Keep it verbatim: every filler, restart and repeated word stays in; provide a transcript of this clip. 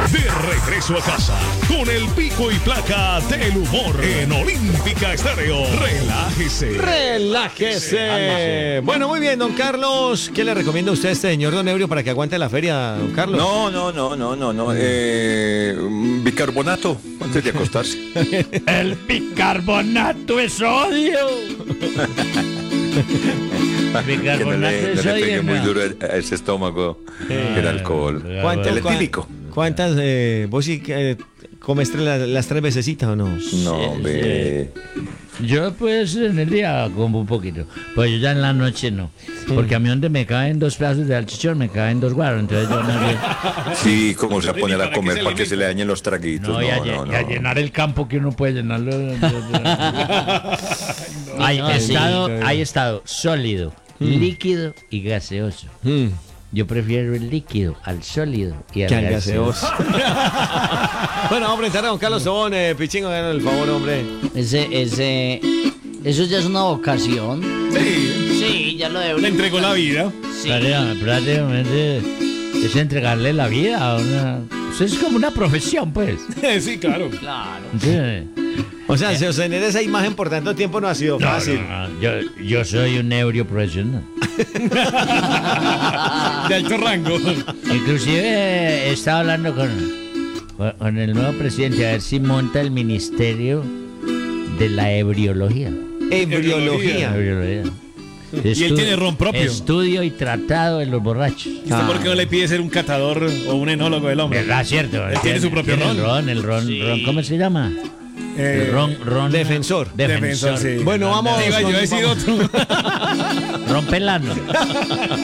De regreso a casa con el pico y placa del humor en Olímpica Estéreo. Relájese. Relájese. Bueno, muy bien, don Carlos. ¿Qué le recomienda usted a este señor don Ebrio para que aguante la feria, don Carlos? No, no, no, no, no, no. Eh, bicarbonato antes de acostarse. El bicarbonato es odio. Que no le, no le pegue muy duro a ese estómago el alcohol. ¿Cuánto, el etílico. ¿Cuántas, eh, vos sí eh, comes tres- las, las tres vecesitas o no? No, hombre. Yo pues en el día como un poquito, pues yo ya en la noche no, porque a mí donde me caen dos pedazos de salchichón me caen dos guaros, entonces yo no bien. Sí, como se va a poner a comer para que se le dañen los traguitos. No, y a, No, lle- no, y a no. llenar el campo que uno puede llenarlo. Hay No, estado, sí. hay estado sólido, líquido y gaseoso. Mm. Yo prefiero el líquido al sólido y al Que al gaseoso. gaseoso. Bueno, vamos a presentar a don Carlos Tobón, eh, Pichingo, háganos el favor, hombre. Ese, ese, eso ya es una vocación. Sí, Sí, ya lo de le entregó la vida. Sí. Prácticamente, prácticamente es entregarle la vida a una... Eso es como una profesión, pues. Sí, claro. Claro. ¿Entiendes? O sea, sostener esa imagen por tanto tiempo no ha sido No, fácil. no, no, Yo, yo soy un ebrio profesional. De alto rango. Inclusive he estado hablando con, con, con el nuevo presidente a ver si monta el ministerio de la ebriología. Embriología. Ebriología. Y él tiene ron propio. Estudio y tratado de los borrachos. ¿Y usted por qué no le pide ser un catador o un enólogo del hombre? ¿Verdad, cierto? Él tiene su propio tiene ron. El ron, el ron, Sí. ron, ¿cómo se llama? Eh, El ron, ron. defensor. Defensor. Defensor, sí. Bueno, vamos Sí, iba yo a con- decir vamos- otro. Ron pelano.